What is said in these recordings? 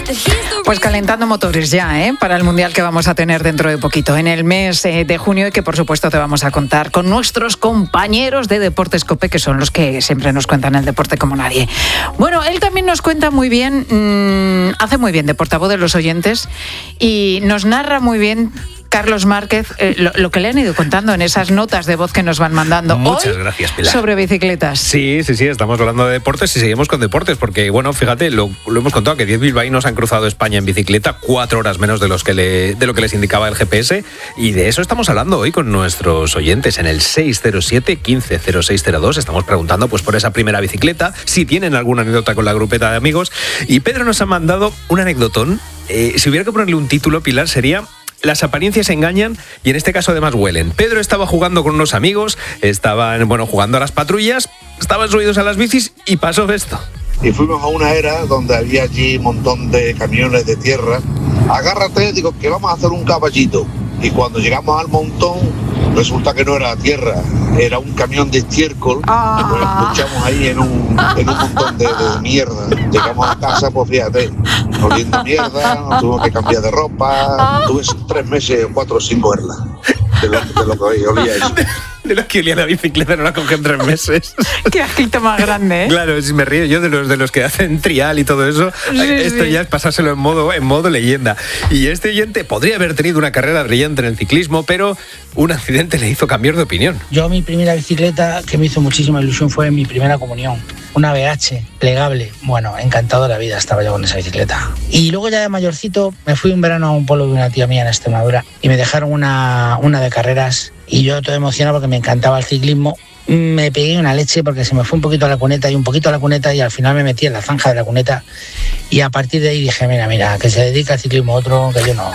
Pues calentando motores ya, para el Mundial que vamos a tener dentro de poquito, en el mes de junio, y que por supuesto te vamos a contar con nuestros compañeros de Deportes COPE, que son los que siempre nos cuentan el deporte como nadie. Bueno, él también nos cuenta muy bien, hace muy bien de portavoz de los oyentes y nos narra muy bien Carlos Márquez, lo que le han ido contando en esas notas de voz que nos van mandando. Muchas gracias, Pilar. Sobre bicicletas. Sí, estamos hablando de deportes y seguimos con deportes, porque, bueno, fíjate, lo hemos contado, que 10 bilbaínos han cruzado España en bicicleta, 4 horas menos de lo que les indicaba el GPS, y de eso estamos hablando hoy con nuestros oyentes en el 607-150602. Estamos preguntando pues por esa primera bicicleta, si tienen alguna anécdota con la grupeta de amigos, y Pedro nos ha mandado un anecdotón. Si hubiera que ponerle un título, Pilar, sería: las apariencias engañan y en este caso además huelen. Pedro estaba jugando con unos amigos, estaban jugando a las patrullas, estaban subidos a las bicis y pasó esto. Y fuimos a una era donde había allí un montón de camiones de tierra. Agárrate, digo, que vamos a hacer un caballito. Y cuando llegamos al montón, resulta que no era tierra, era un camión de estiércol. Nos escuchamos ahí en un montón de mierda. Llegamos a casa, pues fíjate, oliendo mierda, nos tuvimos que cambiar de ropa. Tuve 3 meses o 4 sin verla, de lo que olía eso. De los que olía la bicicleta no la cogí en 3 meses. Qué asquito más grande, ¿eh? Claro, si me río yo de los que hacen trial y todo eso. Sí, esto ya es pasárselo en modo leyenda. Y este oyente podría haber tenido una carrera brillante en el ciclismo, pero un accidente le hizo cambiar de opinión. Yo, mi primera bicicleta que me hizo muchísima ilusión fue mi primera comunión. Una BH plegable. Bueno, encantado de la vida estaba yo con esa bicicleta. Y luego ya de mayorcito me fui un verano a un pueblo de una tía mía en Extremadura y me dejaron una de carreras. Y yo todo emocionado porque me encantaba el ciclismo. Me pegué una leche porque se me fue un poquito a la cuneta y al final me metí en la zanja de la cuneta, y a partir de ahí dije, mira, que se dedica al ciclismo otro, que yo no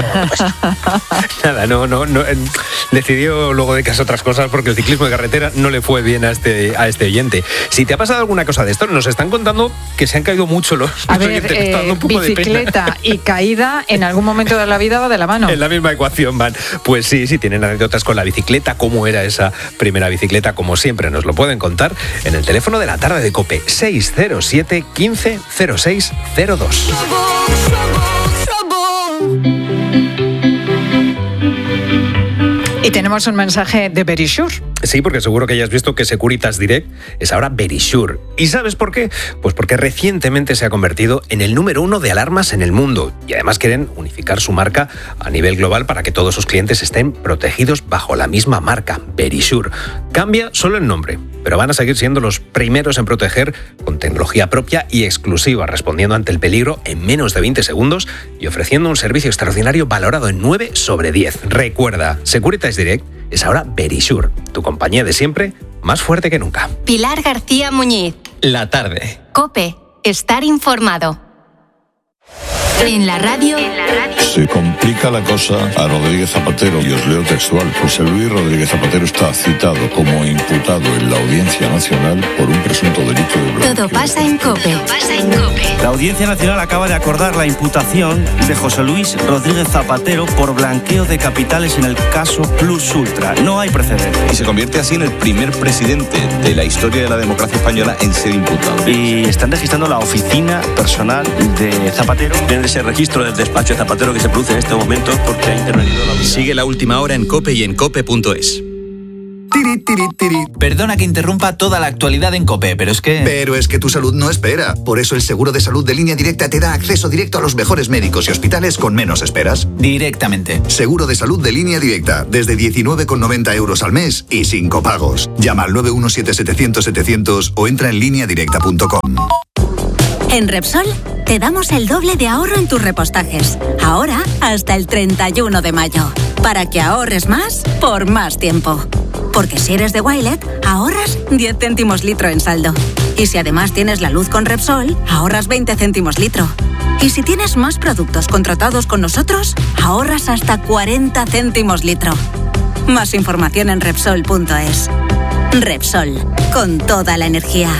Nada, no, decidió luego dedicarse a otras cosas porque el ciclismo de carretera no le fue bien a este oyente. Si te ha pasado alguna cosa de esto, nos están contando que se han caído mucho los oyentes, me está dando un poco bicicleta de pena. Y caída en algún momento de la vida va de la mano. En la misma ecuación van. Pues sí, tienen anécdotas con la bicicleta, cómo era esa primera bicicleta, como siempre nos lo pueden contar en el teléfono de la tarde de COPE, 607 15 06 02. Y tenemos un mensaje de Verisure. Sí, porque seguro que ya has visto que Securitas Direct es ahora Verisure. ¿Y sabes por qué? Pues porque recientemente se ha convertido en el número 1 de alarmas en el mundo. Y además quieren unificar su marca a nivel global para que todos sus clientes estén protegidos bajo la misma marca, Verisure. Cambia solo el nombre, pero van a seguir siendo los primeros en proteger con tecnología propia y exclusiva, respondiendo ante el peligro en menos de 20 segundos y ofreciendo un servicio extraordinario valorado en 9 sobre 10. Recuerda, Securitas Direct es ahora Verisure, tu compañía de siempre, más fuerte que nunca. Pilar García Muñiz. La tarde. COPE. Estar informado. En la radio. Se complica la cosa a Rodríguez Zapatero, y os leo textual. José Luis Rodríguez Zapatero está citado como imputado en la Audiencia Nacional por un presunto delito de blanqueo. Todo pasa en COPE. La Audiencia Nacional acaba de acordar la imputación de José Luis Rodríguez Zapatero por blanqueo de capitales en el caso Plus Ultra. No hay precedentes. Y se convierte así en el primer presidente de la historia de la democracia española en ser imputado. Y están registrando la oficina personal de Zapatero. En ese registro del despacho de Zapatero que se produce en este momento porque ha intervenido la... Sigue la última hora en COPE y en COPE.es. Perdona que interrumpa toda la actualidad en COPE, pero es que tu salud no espera. Por eso el seguro de salud de Línea Directa te da acceso directo a los mejores médicos y hospitales con menos esperas. Directamente. Seguro de salud de Línea Directa, desde 19,90 € al mes y sin copagos. Llama al 917-700-700 o entra en lineadirecta.com. En Repsol te damos el doble de ahorro en tus repostajes. Ahora hasta el 31 de mayo. Para que ahorres más por más tiempo. Porque si eres de Wilet, ahorras 10 céntimos litro en saldo. Y si además tienes la luz con Repsol, ahorras 20 céntimos litro. Y si tienes más productos contratados con nosotros, ahorras hasta 40 céntimos litro. Más información en Repsol.es. Repsol, con toda la energía.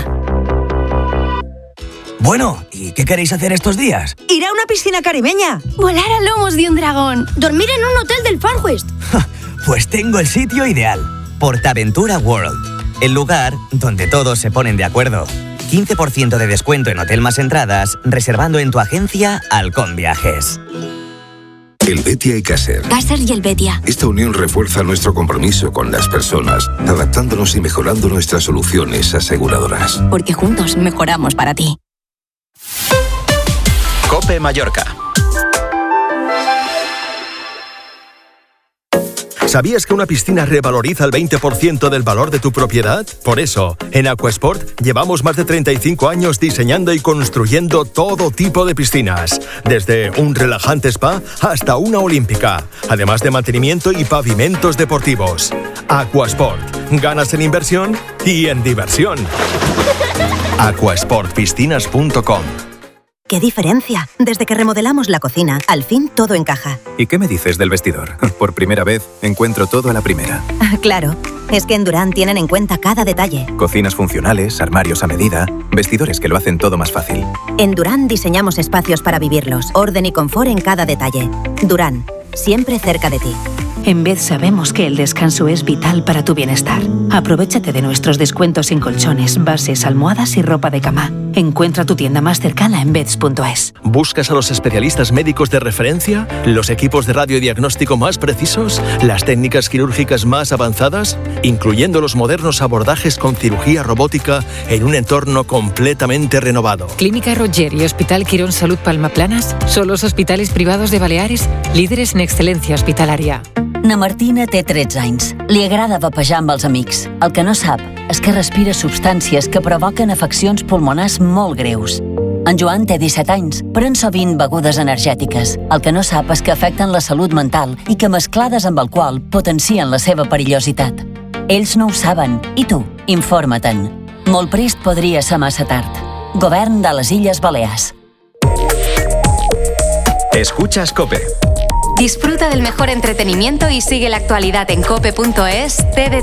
Bueno, ¿y qué queréis hacer estos días? Ir a una piscina caribeña. Volar a lomos de un dragón. Dormir en un hotel del Far West. Pues tengo el sitio ideal. PortAventura World. El lugar donde todos se ponen de acuerdo. 15% de descuento en hotel más entradas, reservando en tu agencia Halcón Viajes. El Betia y Caser. Caser y el Betia. Esta unión refuerza nuestro compromiso con las personas, adaptándonos y mejorando nuestras soluciones aseguradoras. Porque juntos mejoramos para ti. COPE Mallorca. ¿Sabías que una piscina revaloriza el 20% del valor de tu propiedad? Por eso, en Aquasport llevamos más de 35 años diseñando y construyendo todo tipo de piscinas, desde un relajante spa hasta una olímpica, además de mantenimiento y pavimentos deportivos. Aquasport, ganas en inversión y en diversión. Aquasportpiscinas.com. ¡Qué diferencia! Desde que remodelamos la cocina, al fin todo encaja. ¿Y qué me dices del vestidor? Por primera vez, encuentro todo a la primera. Claro, es que en Durán tienen en cuenta cada detalle. Cocinas funcionales, armarios a medida, vestidores que lo hacen todo más fácil. En Durán diseñamos espacios para vivirlos, orden y confort en cada detalle. Durán, siempre cerca de ti. En Bed sabemos que el descanso es vital para tu bienestar. Aprovéchate de nuestros descuentos en colchones, bases, almohadas y ropa de cama. Encuentra tu tienda más cercana en beds.es. ¿Buscas a los especialistas médicos de referencia? ¿Los equipos de radiodiagnóstico más precisos? ¿Las técnicas quirúrgicas más avanzadas? Incluyendo los modernos abordajes con cirugía robótica en un entorno completamente renovado. Clínica Roger y Hospital Quirón Salud Palma-Planas son los hospitales privados de Baleares líderes en excelencia hospitalaria. Na Martina té 13 anys. Li agrada vapejar amb els amics. El que no sap és que respira substàncies que provoquen afeccions pulmonars molt greus. En Joan té 17 anys, pren sovint begudes energètiques. El que no sap és que afecten la salut mental i que mesclades amb alcohol potencien la seva perillositat. Ells no ho saben. I tu, informa-te'n. Molt prest podria ser massa tard. Govern de les Illes Balears. Escuchas COPE. Disfruta del mejor entretenimiento y sigue la actualidad en cope.es, TDT